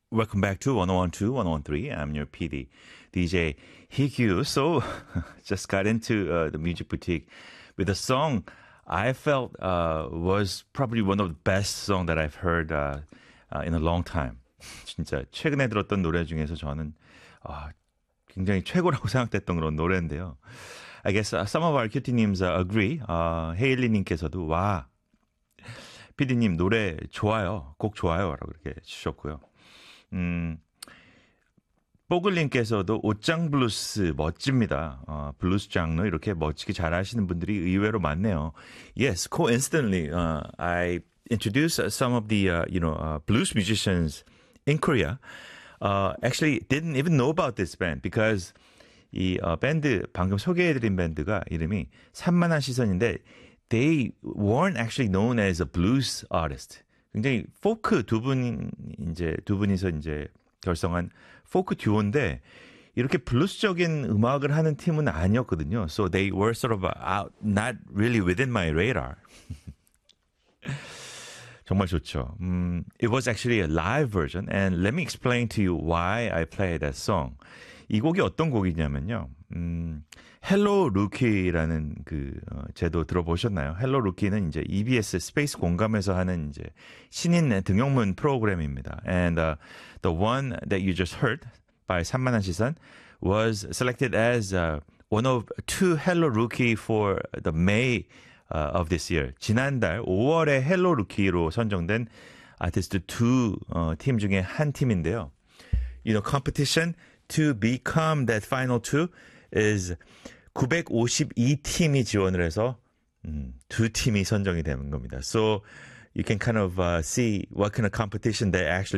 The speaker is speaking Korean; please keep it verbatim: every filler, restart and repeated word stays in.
Welcome back to one oh one two, one oh one three. I'm your P D, D J Hikyu. So, just got into uh, the Music Boutique with a song I felt uh, was probably one of the best song that I've heard uh, uh, in a long time. 진짜 최근에 들었던 노래 중에서 저는 아, 굉장히 최고라고 생각됐던 그런 노래인데요. I guess uh, some of our cutie-nims uh, agree. Uh, 헤일리님께서도 와, 피디님 노래 좋아요. 곡 좋아요. 라고 이렇게 주셨고요. 음, 뽀글님께서도 옷장 블루스 멋집니다. 어, 블루스 장르 이렇게 멋지게 잘하시는 분들이 의외로 많네요. Yes, coincidentally, uh, I introduced some of the uh, you know uh, blues musicians in Korea. Uh, actually, didn't even know about this band because 이 어, 밴드 방금 소개해드린 밴드가 이름이 산만한 시선인데 they weren't actually known as a blues artist. 굉장히 포크 두 분 이제 두 분이서 이제 결성한 포크 듀오인데 이렇게 블루스적인 음악을 하는 팀은 아니었거든요. So they were sort of out, not really within my radar. 정말 좋죠. Um, it was actually a live version, and let me explain to you why I played that song. 이 곡이 어떤 곡이냐면요. 음, 헬로 루키라는 그 어, 제도 들어보셨나요? 헬로 루키는 이제 이비에스 스페이스 공감에서 하는 이제 신인 등용문 프로그램입니다. And uh, the one that you just heard by 산만한 시선 was selected as uh, one of two Hello Rookie for the May uh, of this year. 지난달 오월에 헬로 루키로 선정된 아티스트 두 어, 팀 중에 한 팀인데요. You know, competition to become that final two is 구백오십이 팀이 지원을 해서 음, 두 팀이 선정이 되는 겁니다. So you can kind of uh, see what kind of competition they actually